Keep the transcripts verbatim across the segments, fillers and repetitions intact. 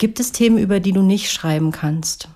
Gibt es Themen, über die du nicht schreiben kannst?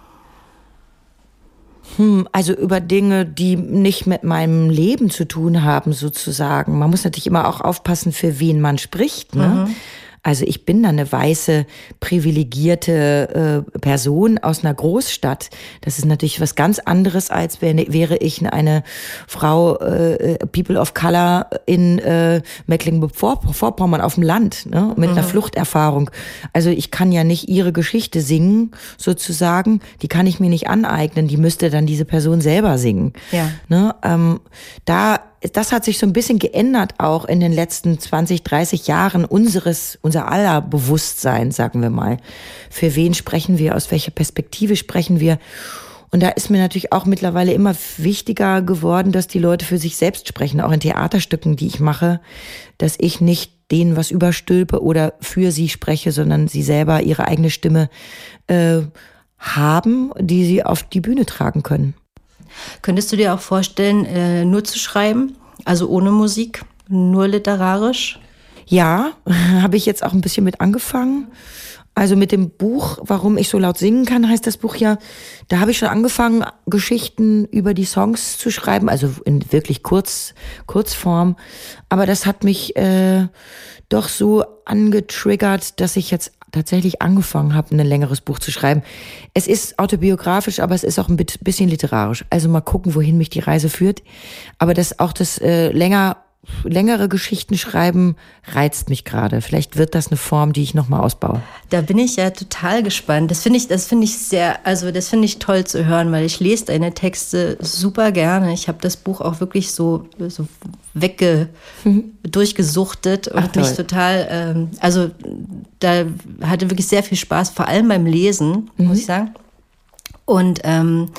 Hm, also über Dinge, die nicht mit meinem Leben zu tun haben, sozusagen. Man muss natürlich immer auch aufpassen, für wen man spricht, ne? Mhm. Also ich bin da eine weiße, privilegierte äh, Person aus einer Großstadt. Das ist natürlich was ganz anderes, als wäre, wäre ich eine Frau, äh, People of Color in äh, Mecklenburg-Vorpommern auf dem Land, ne, mit mhm. einer Fluchterfahrung. Also ich kann ja nicht ihre Geschichte singen, sozusagen. Die kann ich mir nicht aneignen. Die müsste dann diese Person selber singen. Ja. Ne, ähm, da Das hat sich so ein bisschen geändert auch in den letzten zwanzig, dreißig Jahren unseres, unser aller Bewusstsein, sagen wir mal. Für wen sprechen wir, aus welcher Perspektive sprechen wir? Und da ist mir natürlich auch mittlerweile immer wichtiger geworden, dass die Leute für sich selbst sprechen, auch in Theaterstücken, die ich mache, dass ich nicht denen was überstülpe oder für sie spreche, sondern sie selber ihre eigene Stimme äh, haben, die sie auf die Bühne tragen können. Könntest du dir auch vorstellen, äh, nur zu schreiben, also ohne Musik, nur literarisch? Ja, habe ich jetzt auch ein bisschen mit angefangen. Also mit dem Buch, Warum ich so laut singen kann, heißt das Buch ja. Da habe ich schon angefangen, Geschichten über die Songs zu schreiben, also in wirklich kurz, Kurzform. Aber das hat mich äh, doch so angetriggert, dass ich jetzt tatsächlich angefangen habe, ein längeres Buch zu schreiben. Es ist autobiografisch, aber es ist auch ein bisschen literarisch. Also mal gucken, wohin mich die Reise führt. Aber das auch das äh, länger längere Geschichten schreiben reizt mich gerade. Vielleicht wird das eine Form, die ich noch mal ausbaue. Da bin ich ja total gespannt. Das finde ich, das finde ich sehr, also das finde ich toll zu hören, weil ich lese deine Texte super gerne. Ich habe das Buch auch wirklich so, so wegge, mhm. durchgesuchtet und Ach, mich total, ähm, also da hatte wirklich sehr viel Spaß, vor allem beim Lesen, mhm. muss ich sagen. Und ähm,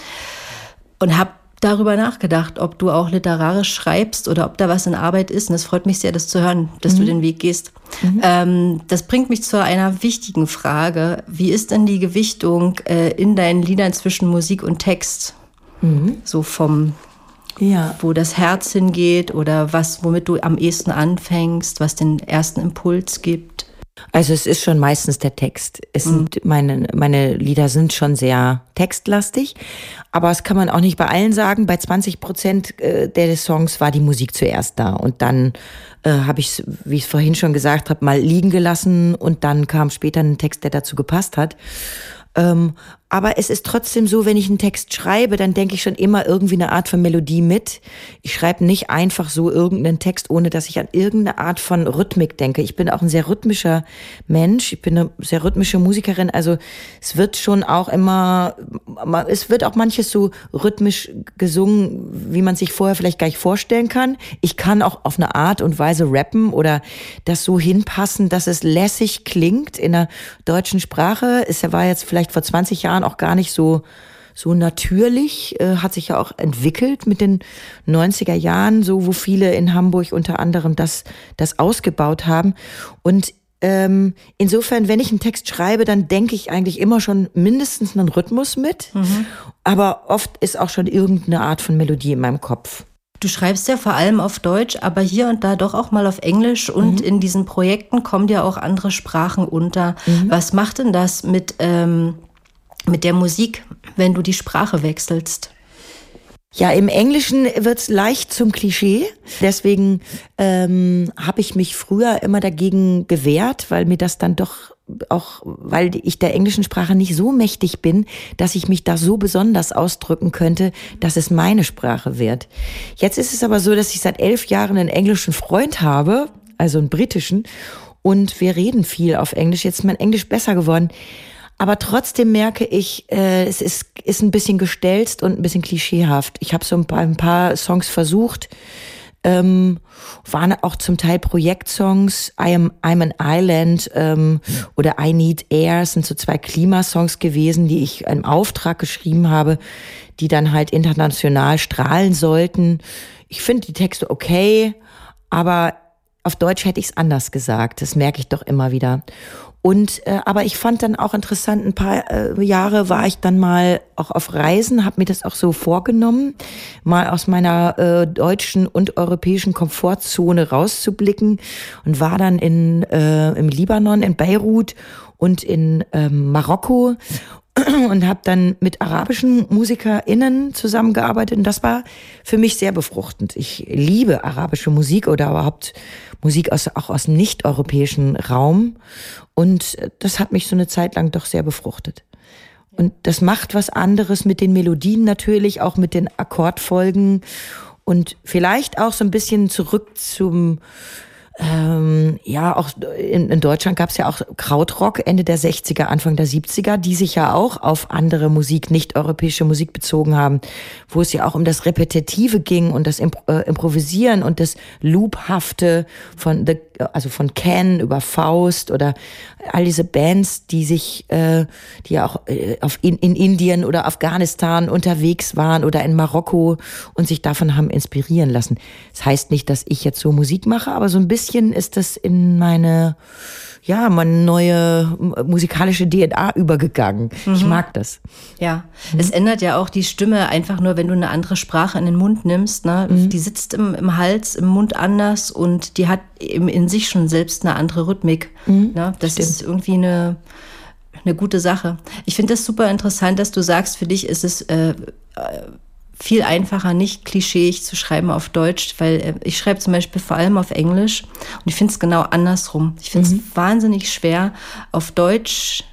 und habe darüber nachgedacht, ob du auch literarisch schreibst oder ob da was in Arbeit ist. Und es freut mich sehr, das zu hören, dass mhm. du den Weg gehst. Mhm. Ähm, das bringt mich zu einer wichtigen Frage. Wie ist denn die Gewichtung äh, in deinen Liedern zwischen Musik und Text? Mhm. So vom, ja. wo das Herz hingeht oder was, womit du am ehesten anfängst, was den ersten Impuls gibt? Also es ist schon meistens der Text. Es sind meine, meine Lieder sind schon sehr textlastig, aber das kann man auch nicht bei allen sagen. Bei zwanzig Prozent der Songs war die Musik zuerst da und dann äh, habe ich, wie ich es vorhin schon gesagt habe, mal liegen gelassen und dann kam später ein Text, der dazu gepasst hat. Ähm, aber es ist trotzdem so, wenn ich einen Text schreibe, dann denke ich schon immer irgendwie eine Art von Melodie mit. Ich schreibe nicht einfach so irgendeinen Text, ohne dass ich an irgendeine Art von Rhythmik denke. Ich bin auch ein sehr rhythmischer Mensch. Ich bin eine sehr rhythmische Musikerin. Also es wird schon auch immer, es wird auch manches so rhythmisch gesungen, wie man sich vorher vielleicht gar nicht vorstellen kann. Ich kann auch auf eine Art und Weise rappen oder das so hinpassen, dass es lässig klingt in der deutschen Sprache. Es war jetzt vielleicht vor zwanzig Jahren auch gar nicht so so natürlich, äh, hat sich ja auch entwickelt mit den neunziger Jahren, so wo viele in Hamburg unter anderem das das ausgebaut haben. Und ähm, insofern, wenn ich einen Text schreibe, dann denke ich eigentlich immer schon mindestens einen Rhythmus mit, mhm. aber oft ist auch schon irgendeine Art von Melodie in meinem Kopf. Du schreibst ja vor allem auf Deutsch, aber hier und da doch auch mal auf Englisch und mhm. in diesen Projekten kommen ja auch andere Sprachen unter. Mhm. Was macht denn das mit ähm, mit der Musik, wenn du die Sprache wechselst? Ja, im Englischen wird's leicht zum Klischee. Deswegen ähm, habe ich mich früher immer dagegen gewehrt, weil mir das dann doch auch, weil ich der englischen Sprache nicht so mächtig bin, dass ich mich da so besonders ausdrücken könnte, dass es meine Sprache wird. Jetzt ist es aber so, dass ich seit elf Jahren einen englischen Freund habe, also einen britischen, und wir reden viel auf Englisch. Jetzt ist mein Englisch besser geworden. Aber trotzdem merke ich, äh, es ist, ist ein bisschen gestelzt und ein bisschen klischeehaft. Ich habe so ein paar, ein paar Songs versucht, ähm, waren auch zum Teil Projektsongs. I am, I'm an Island ähm, oder I Need Air sind so zwei Klimasongs gewesen, die ich im Auftrag geschrieben habe, die dann halt international strahlen sollten. Ich finde die Texte okay, aber auf Deutsch hätte ich es anders gesagt. Das merke ich doch immer wieder. Und äh, aber ich fand dann auch interessant, ein paar äh, Jahre war ich dann mal auch auf Reisen, habe mir das auch so vorgenommen, mal aus meiner äh, deutschen und europäischen Komfortzone rauszublicken und war dann in äh, im Libanon, in Beirut und in ähm, Marokko und habe dann mit arabischen MusikerInnen zusammengearbeitet und das war für mich sehr befruchtend. Ich liebe arabische Musik oder überhaupt Musik aus, auch aus dem nicht-europäischen Raum und das hat mich so eine Zeit lang doch sehr befruchtet. Und das macht was anderes mit den Melodien natürlich, auch mit den Akkordfolgen und vielleicht auch so ein bisschen zurück zum Ähm, ja, auch in, in Deutschland gab es ja auch Krautrock Ende der sechziger, Anfang der siebziger, die sich ja auch auf andere Musik, nicht europäische Musik bezogen haben, wo es ja auch um das Repetitive ging und das Impro- äh, Improvisieren und das Loophafte von The, also von Ken über Faust oder all diese Bands, die sich, äh, die ja auch äh, auf in, in Indien oder Afghanistan unterwegs waren oder in Marokko und sich davon haben inspirieren lassen. Das heißt nicht, dass ich jetzt so Musik mache, aber so ein bisschen ist das in meine, ja, meine neue musikalische D N A übergegangen. Mhm. Ich mag das. Ja, mhm. Es ändert ja auch die Stimme einfach nur, wenn du eine andere Sprache in den Mund nimmst. Ne? Mhm. Die sitzt im, im Hals, im Mund anders und die hat eben in sich schon selbst eine andere Rhythmik. Mhm. Ne? Das Stimmt. Ist irgendwie eine, eine gute Sache. Ich finde das super interessant, dass du sagst, für dich ist es äh, viel einfacher, nicht klischeeig zu schreiben auf Deutsch, weil ich schreibe zum Beispiel vor allem auf Englisch und ich finde es genau andersrum. Ich finde es mhm. wahnsinnig schwer, auf Deutsch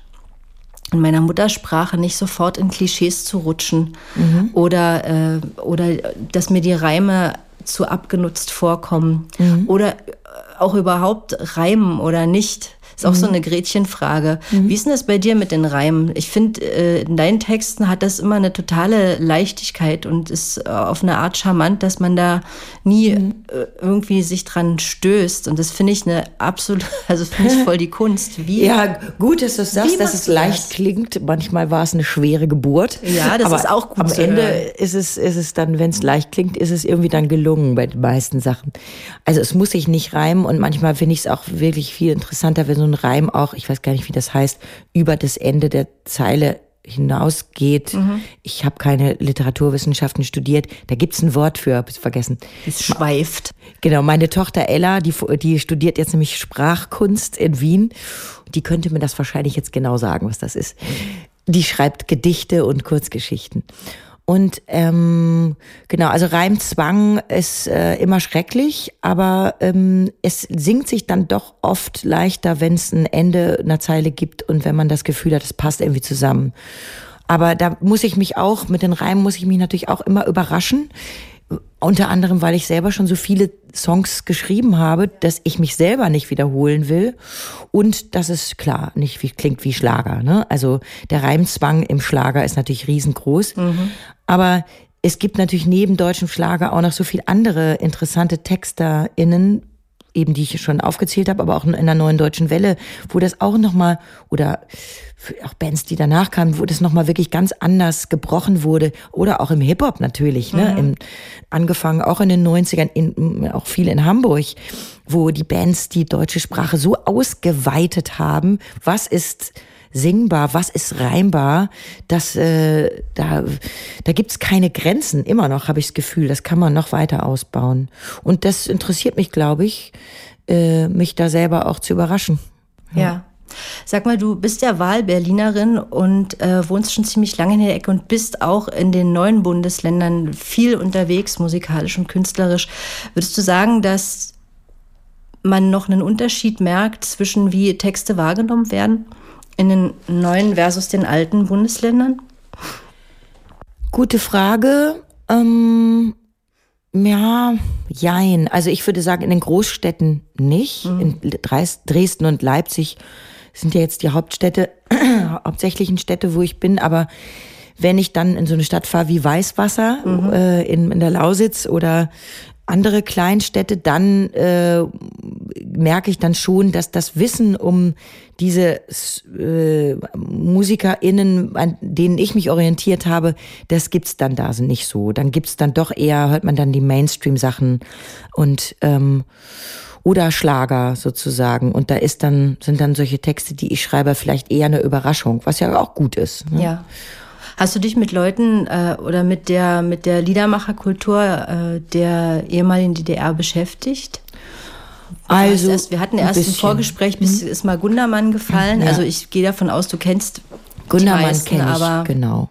in meiner Muttersprache nicht sofort in Klischees zu rutschen mhm. oder, äh, oder dass mir die Reime zu abgenutzt vorkommen mhm. oder auch überhaupt reimen oder nicht. Ist auch mhm. so eine Gretchenfrage. Mhm. Wie ist denn das bei dir mit den Reimen? Ich finde, äh, in deinen Texten hat das immer eine totale Leichtigkeit und ist äh, auf eine Art charmant, dass man da nie mhm. äh, irgendwie sich dran stößt. Und das finde ich eine absolut, also finde ich voll die Kunst. Wie, ja, gut, dass du das sagst, dass es leicht das? klingt. Manchmal war es eine schwere Geburt. Ja, das aber ist auch gut am zu Ende hören. ist es, ist es dann, wenn es leicht klingt, ist es irgendwie dann gelungen bei den meisten Sachen. Also es muss sich nicht reimen und manchmal finde ich es auch wirklich viel interessanter, wenn so ein Reim auch, ich weiß gar nicht, wie das heißt, über das Ende der Zeile hinausgeht. Mhm. Ich habe keine Literaturwissenschaften studiert. Da gibt's ein Wort für, hab's vergessen. Es schweift. Genau, meine Tochter Ella, die, die studiert jetzt nämlich Sprachkunst in Wien. Die könnte mir das wahrscheinlich jetzt genau sagen, was das ist. Die schreibt Gedichte und Kurzgeschichten. Und ähm, genau, also Reimzwang ist äh, immer schrecklich, aber ähm, es singt sich dann doch oft leichter, wenn es ein Ende einer Zeile gibt und wenn man das Gefühl hat, es passt irgendwie zusammen. Aber da muss ich mich auch, mit den Reimen muss ich mich natürlich auch immer überraschen. Unter anderem, weil ich selber schon so viele Songs geschrieben habe, dass ich mich selber nicht wiederholen will. Und das ist klar, nicht wie, klingt wie Schlager. Ne? Also der Reimzwang im Schlager ist natürlich riesengroß. Mhm. Aber es gibt natürlich neben deutschem Schlager auch noch so viel andere interessante TexterInnen, eben die ich schon aufgezählt habe, aber auch in der Neuen Deutschen Welle, wo das auch nochmal, oder auch Bands, die danach kamen, wo das nochmal wirklich ganz anders gebrochen wurde. Oder auch im Hip-Hop natürlich, ne? Mhm. Im, angefangen auch in den neunzigern, in, auch viel in Hamburg, wo die Bands die deutsche Sprache so ausgeweitet haben. Was ist singbar, was ist reimbar, das, äh, da, da gibt's keine Grenzen. Immer noch habe ich das Gefühl, das kann man noch weiter ausbauen. Und das interessiert mich, glaube ich, äh, mich da selber auch zu überraschen. Ja. ja. Sag mal, du bist ja Wahlberlinerin und äh, wohnst schon ziemlich lange in der Ecke und bist auch in den neuen Bundesländern viel unterwegs, musikalisch und künstlerisch. Würdest du sagen, dass man noch einen Unterschied merkt zwischen wie Texte wahrgenommen werden in den neuen versus den alten Bundesländern? Gute Frage. Ähm, ja, jein. Also ich würde sagen, in den Großstädten nicht. Mhm. In Dresden und Leipzig sind ja jetzt die Hauptstädte, hauptsächlichen Städte, wo ich bin. Aber wenn ich dann in so eine Stadt fahre wie Weißwasser, mhm. äh, in, in der Lausitz oder andere Kleinstädte, dann äh, merke ich dann schon, dass das Wissen um diese äh, MusikerInnen, an denen ich mich orientiert habe, das gibt's dann da nicht so. Dann gibt's dann doch eher, hört man dann die Mainstream-Sachen und ähm, oder Schlager sozusagen. Und da ist dann, sind dann solche Texte, die ich schreibe, vielleicht eher eine Überraschung, was ja auch gut ist. Ne? Ja. Hast du dich mit Leuten äh, oder mit der, mit der Liedermacherkultur äh, der ehemaligen D D R beschäftigt? Also, erst, wir hatten erst ein, ein Vorgespräch, bis ist mal Gundermann gefallen. Ja. Also ich gehe davon aus, du kennst Gundermann kenne ich, aber genau.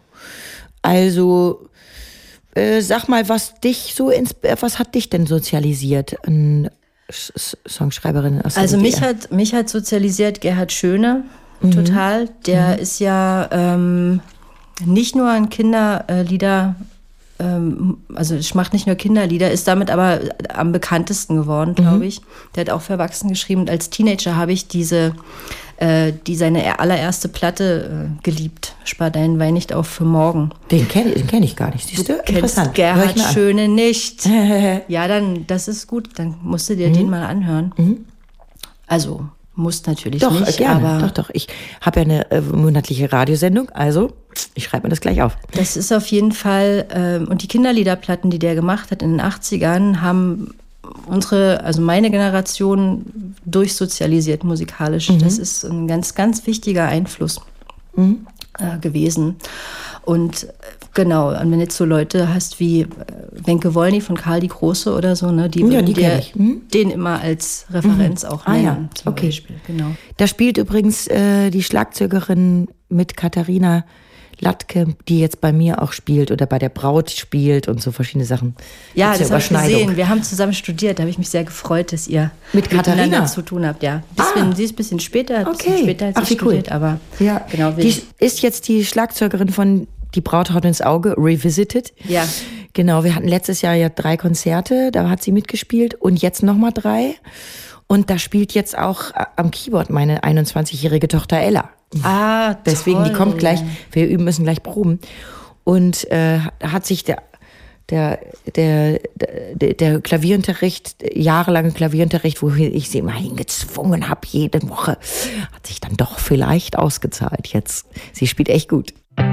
Also äh, sag mal, was dich so ins, was hat dich denn sozialisiert? Ein Songschreiberin aus der Also D D R. mich hat mich hat sozialisiert Gerhard Schöne mhm. total. Der mhm. ist ja ähm, nicht nur ein Kinderlieder, ähm, also ich mache nicht nur Kinderlieder, ist damit aber am bekanntesten geworden, glaube mhm. ich. Der hat auch für Erwachsene geschrieben. Und als Teenager habe ich diese, äh, die seine allererste Platte äh, geliebt. Spar deinen Wein nicht auf für morgen. Den kenne den kenn ich gar nicht, siehst du? Du kennst Gerhard Schöne nicht. Ja, dann, das ist gut, dann musst du dir mhm. den mal anhören. Mhm. Also, musst natürlich doch, nicht. Gerne. Aber doch, doch. Ich habe ja eine äh, monatliche Radiosendung, also ich schreibe mir das gleich auf. Das ist auf jeden Fall, ähm, und die Kinderliederplatten, die der gemacht hat in den achtzigern, haben unsere, also meine Generation durchsozialisiert musikalisch. Mhm. Das ist ein ganz, ganz wichtiger Einfluss mhm. äh, gewesen. Und äh, genau, und wenn jetzt so Leute hast wie äh, Wenke Wollny von Karl die Große oder so, ne, die, ja, die der, ich. Mhm. den immer als Referenz mhm. auch ah, nennen. Ja. Zum okay. Beispiel. Genau. Da spielt übrigens äh, die Schlagzeugerin mit Katharina Latke, die jetzt bei mir auch spielt oder bei der Braut spielt und so verschiedene Sachen. Ja, das habe ich gesehen. Wir haben zusammen studiert. Da habe ich mich sehr gefreut, dass ihr mit Katharina zu tun habt. Ja, bisschen, ah. sie ist ein bisschen später, ein okay. bisschen später als Ach, ich wie studiert, cool. aber ja. genau. Die ist jetzt die Schlagzeugerin von Die Braut haut ins Auge, Revisited. Ja. Genau, wir hatten letztes Jahr ja drei Konzerte, da hat sie mitgespielt und jetzt nochmal drei. Und da spielt jetzt auch am Keyboard meine einundzwanzigjährige Tochter Ella. Ah, deswegen, toll. Die kommt gleich, wir üben müssen gleich proben. Und äh, hat sich der, der, der, der, der Klavierunterricht, jahrelange Klavierunterricht, wo ich sie immer hingezwungen habe, jede Woche, hat sich dann doch vielleicht ausgezahlt jetzt. Sie spielt echt gut.